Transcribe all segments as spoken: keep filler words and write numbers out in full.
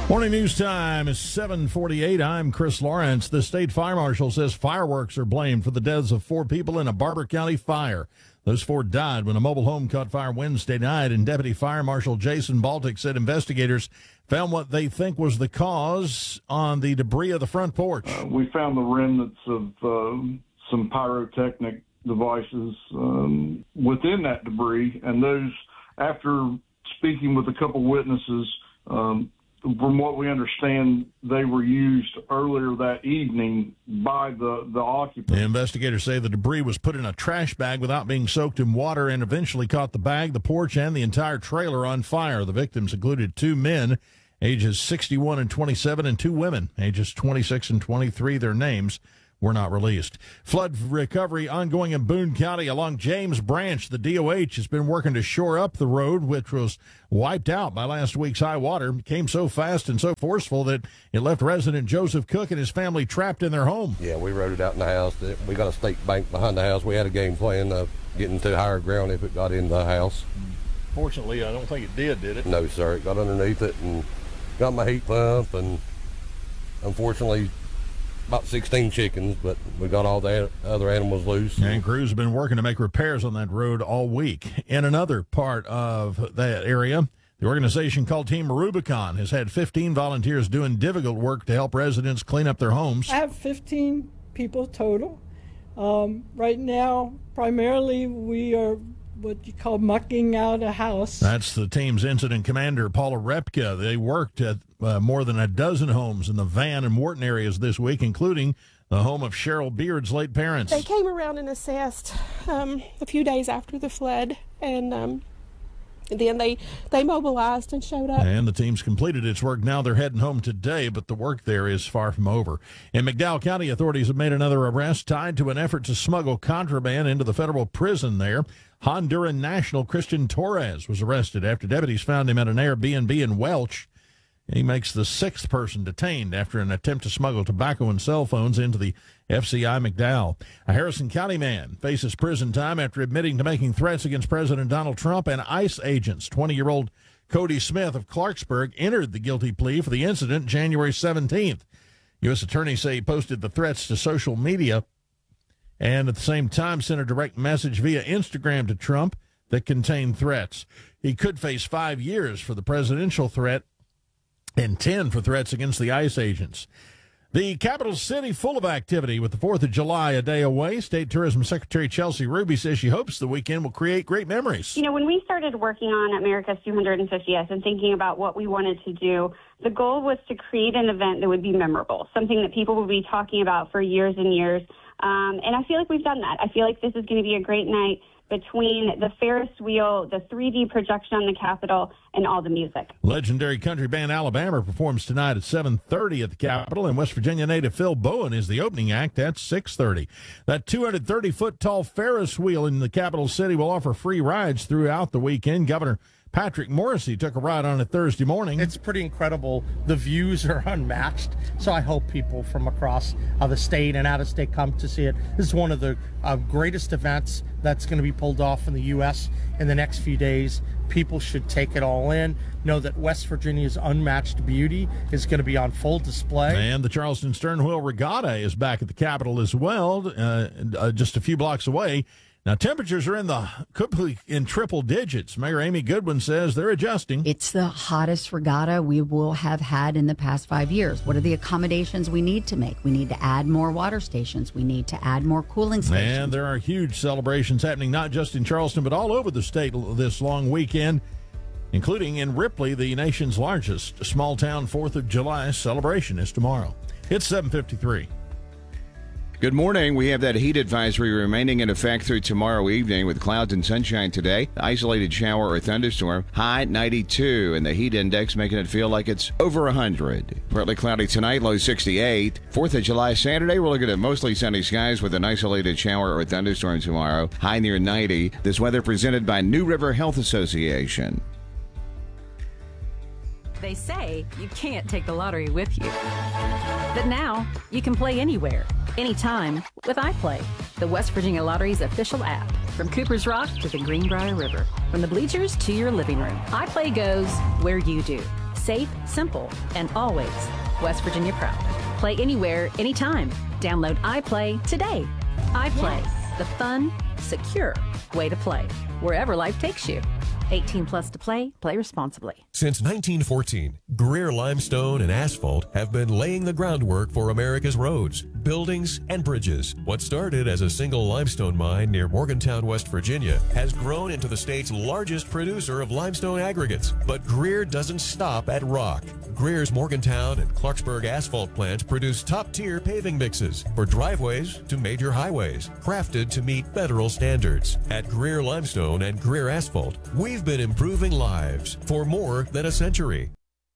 Morning news time is seven forty-eight. I'm Chris Lawrence. The state fire marshal says fireworks are blamed for the deaths of four people in a Barber County fire. Those four died when a mobile home caught fire Wednesday night, and Deputy Fire Marshal Jason Baltic said investigators found what they think was the cause on the debris of the front porch. Uh, we found the remnants of uh, some pyrotechnic devices um, within that debris, and those, after speaking with a couple witnesses, um, from what we understand, they were used earlier that evening by the, the occupants. The investigators say the debris was put in a trash bag without being soaked in water and eventually caught the bag, the porch, and the entire trailer on fire. The victims included two men, ages sixty-one and twenty-seven, and two women, ages twenty-six and twenty-three. Their names were not released. Flood recovery ongoing in Boone County along James Branch. The D O H has been working to shore up the road, which was wiped out by last week's high water. It came so fast and so forceful that it left resident Joseph Cook and his family trapped in their home. Yeah, we rode it out in the house. We got a stake bank behind the house. We had a game plan of getting to higher ground if it got in the house. Fortunately, I don't think it did, did it? No, sir. It got underneath it and got my heat pump, and unfortunately about sixteen chickens, but we got all the other animals loose. And crews have been working to make repairs on that road all week. In another part of that area, the organization called Team Rubicon has had fifteen volunteers doing difficult work to help residents clean up their homes. I have fifteen people total. Um, right now, primarily, we are what you call mucking out a house. That's the team's incident commander, Paula Repka. They worked at uh, more than a dozen homes in the Van and Morton areas this week, including the home of Cheryl Beard's late parents. They came around and assessed um, a few days after the flood, and um, then they, they mobilized and showed up. And the team's completed its work. Now they're heading home today, but the work there is far from over. In McDowell County, authorities have made another arrest tied to an effort to smuggle contraband into the federal prison there. Honduran national Christian Torres was arrested after deputies found him at an Airbnb in Welch. He makes the sixth person detained after an attempt to smuggle tobacco and cell phones into the F C I McDowell. A Harrison County man faces prison time after admitting to making threats against President Donald Trump and ICE agents. twenty-year-old Cody Smith of Clarksburg entered the guilty plea for the incident January seventeenth. U S attorneys say he posted the threats to social media and at the same time sent a direct message via Instagram to Trump that contained threats. He could face five years for the presidential threat and ten for threats against the ICE agents. The capital city full of activity with the fourth of July a day away. State Tourism Secretary Chelsea Ruby says she hopes the weekend will create great memories. You know, when we started working on America's two hundred fiftieth and thinking about what we wanted to do, the goal was to create an event that would be memorable, something that people would be talking about for years and years. Um, and I feel like we've done that. I feel like this is going to be a great night between the Ferris wheel, the three D projection on the Capitol, and all the music. Legendary country band Alabama performs tonight at seven thirty at the Capitol, and West Virginia native Phil Bowen is the opening act at six thirty. That two hundred thirty foot tall Ferris wheel in the capital city will offer free rides throughout the weekend. Governor Patrick Morrisey took a ride on it Thursday morning. It's pretty incredible. The views are unmatched, so I hope people from across uh, the state and out of state come to see it. This is one of the uh, greatest events that's going to be pulled off in the U S in the next few days. People should take it all in, know that West Virginia's unmatched beauty is going to be on full display. And the Charleston Sternwheel Regatta is back at the Capitol as well, uh, uh, just a few blocks away. Now, temperatures are in the in triple digits. Mayor Amy Goodwin says they're adjusting. It's the hottest regatta we will have had in the past five years. What are the accommodations we need to make? We need to add more water stations. We need to add more cooling stations. And there are huge celebrations happening not just in Charleston, but all over the state this long weekend, including in Ripley. The nation's largest small-town fourth of July celebration is tomorrow. It's seven fifty-three. Good morning. We have that heat advisory remaining in effect through tomorrow evening with clouds and sunshine today. Isolated shower or thunderstorm. High ninety-two, and the heat index making it feel like it's over one hundred. Partly cloudy tonight, low sixty-eight. fourth of July Saturday, we're looking at mostly sunny skies with an isolated shower or thunderstorm tomorrow. High near ninety. This weather presented by New River Health Association. They say you can't take the lottery with you. But now, you can play anywhere, anytime with iPlay, the West Virginia Lottery's official app. From Cooper's Rock to the Greenbrier River, from the bleachers to your living room, iPlay goes where you do. safe, simple, and always West Virginia proud. Play anywhere, anytime. Download iPlay today. iPlay, yes. The fun, secure way to play. Wherever life takes you. eighteen plus to play. Play responsibly. Since nineteen fourteen, Greer Limestone and Asphalt have been laying the groundwork for America's roads, buildings, and bridges. What started as a single limestone mine near Morgantown, West Virginia, has grown into the state's largest producer of limestone aggregates. But Greer doesn't stop at rock. Greer's Morgantown and Clarksburg asphalt plants produce top-tier paving mixes for driveways to major highways, crafted to meet federal standards. At Greer Limestone and Greer Asphalt, we've been improving lives for more than a century.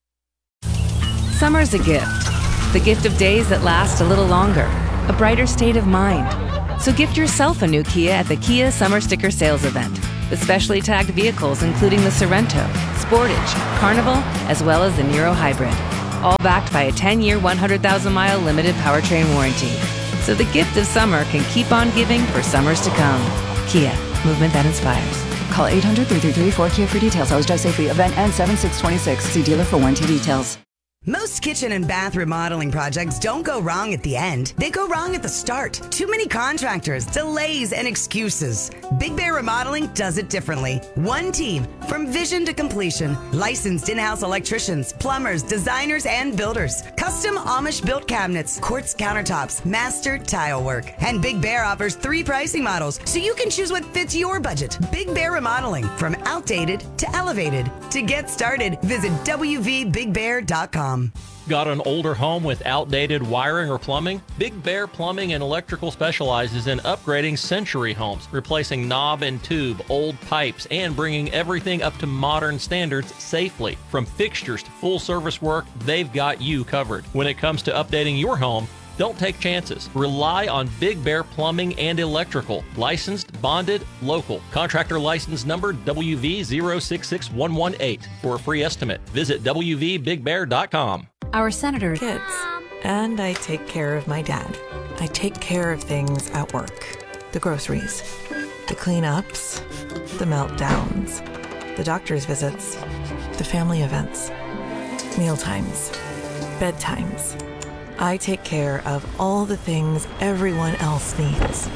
Summer's a gift. The gift of days that last a little longer. A brighter state of mind. So gift yourself a new Kia at the Kia Summer Sticker Sales Event. With specially tagged vehicles including the Sorrento, Sportage, Carnival, as well as the Niro Hybrid. All backed by a ten-year, one hundred thousand mile limited powertrain warranty. So the gift of summer can keep on giving for summers to come. Kia, movement that inspires. Call eight hundred, three three three, four K I A for details. Always drive safely. Event ends seven six twenty-six. See dealer for warranty details. Most kitchen and bath remodeling projects don't go wrong at the end. They go wrong at the start. Too many contractors, delays, and excuses. Big Bear Remodeling does it differently. One team, from vision to completion. Licensed in-house electricians, plumbers, designers, and builders. Custom Amish-built cabinets, quartz countertops, master tile work. And Big Bear offers three pricing models, so you can choose what fits your budget. Big Bear Remodeling, from outdated to elevated. To get started, visit W V big bear dot com. Got an older home with outdated wiring or plumbing? Big Bear Plumbing and Electrical specializes in upgrading century homes, replacing knob and tube, old pipes, and bringing everything up to modern standards safely. From fixtures to full service work, they've got you covered. When it comes to updating your home, don't take chances. Rely on Big Bear Plumbing and Electrical. Licensed, bonded, local. Contractor license number W V zero six six one one eight. For a free estimate, visit W V big bear dot com. Our senator kids. And I take care of my dad. I take care of things at work. The groceries, the cleanups, the meltdowns, the doctor's visits, the family events, mealtimes, bedtimes. I take care of all the things everyone else needs.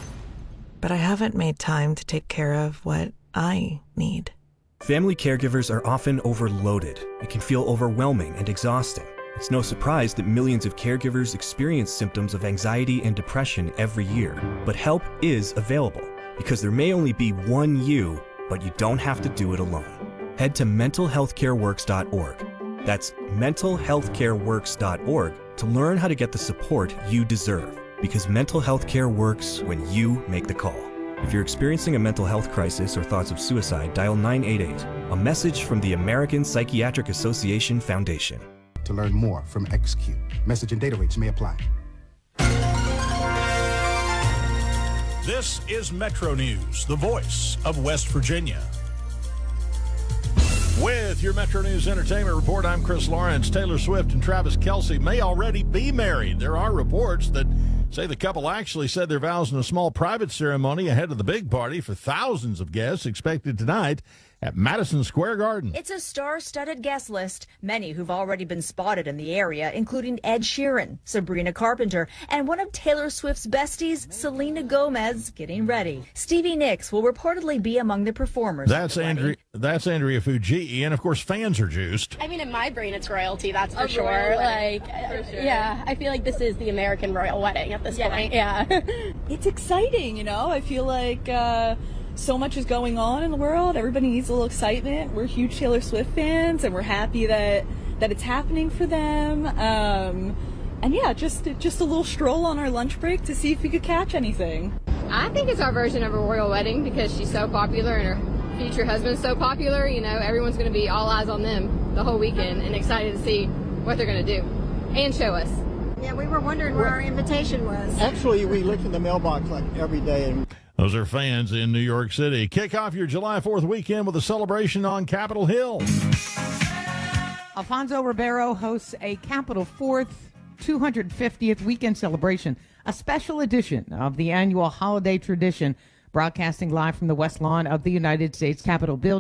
But I haven't made time to take care of what I need. Family caregivers are often overloaded. It can feel overwhelming and exhausting. It's no surprise that millions of caregivers experience symptoms of anxiety and depression every year. But help is available, because there may only be one you, but you don't have to do it alone. Head to mental health care works dot org. That's mental health care works dot org to learn how to get the support you deserve, because mental health care works when you make the call. If you're experiencing a mental health crisis or thoughts of suicide, dial nine eight eight, a message from the American Psychiatric Association Foundation. To learn more from X Q, message and data rates may apply. This is Metro News, the voice of West Virginia. With your Metro News Entertainment Report, I'm Chris Lawrence. Taylor Swift and Travis Kelce may already be married. There are reports that say the couple actually said their vows in a small private ceremony ahead of the big party for thousands of guests expected tonight at Madison Square Garden. It's a star-studded guest list, many who've already been spotted in the area, including Ed Sheeran, Sabrina Carpenter, and one of Taylor Swift's besties, Selena Gomez, getting ready. Stevie Nicks will reportedly be among the performers. That's Andrea, that's Andrea Fujii, and of course fans are juiced. I mean, in my brain, it's royalty, that's for A sure. royal Like, wedding, for sure. yeah, I feel like this is the American royal wedding at this Yeah. point. Yeah. It's exciting, you know. I feel like uh, so much is going on in the world. Everybody needs a little excitement. We're huge Taylor Swift fans, and we're happy that that it's happening for them. Um, and yeah, just just a little stroll on our lunch break to see if we could catch anything. I think it's our version of a royal wedding because she's so popular and her future husband's so popular. You know, everyone's going to be all eyes on them the whole weekend and excited to see what they're going to do and show us. Yeah, we were wondering where our invitation was. Actually, we look in the mailbox like every day. And Those are fans in New York City. Kick off your July fourth weekend with a celebration on Capitol Hill. Alfonso Ribeiro hosts a Capitol fourth two hundred fiftieth weekend celebration, a special edition of the annual holiday tradition, broadcasting live from the West Lawn of the United States Capitol building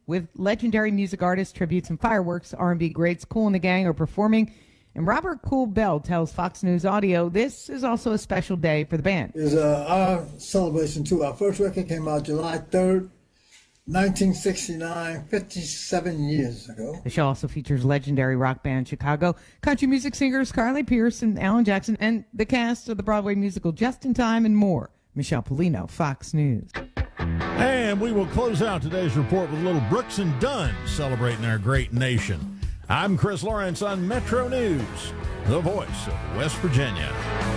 with legendary music artists, tributes, and fireworks. R and B greats Kool and the Gang are performing. And Robert Kool Bell tells Fox News Audio this is also a special day for the band. It's uh, our celebration, too. Our first record came out July third, nineteen sixty-nine, fifty-seven years ago. The show also features legendary rock band Chicago country music singers Carly Pearce and Alan Jackson, and the cast of the Broadway musical Just in Time and more. Michelle Polino, Fox News. And we will close out today's report with a little Brooks and Dunn celebrating our great nation. I'm Chris Lawrence on Metro News, the voice of West Virginia.